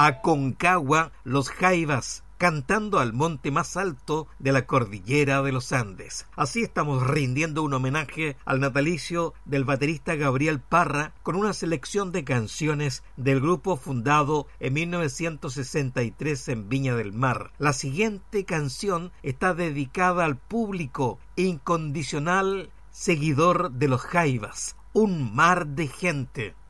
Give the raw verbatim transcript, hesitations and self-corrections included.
Aconcagua, Los Jaivas, cantando al monte más alto de la cordillera de los Andes. Así estamos rindiendo un homenaje al natalicio del baterista Gabriel Parra con una selección de canciones del grupo fundado en mil novecientos sesenta y tres en Viña del Mar. La siguiente canción está dedicada al público incondicional seguidor de Los Jaivas. Un mar de gente.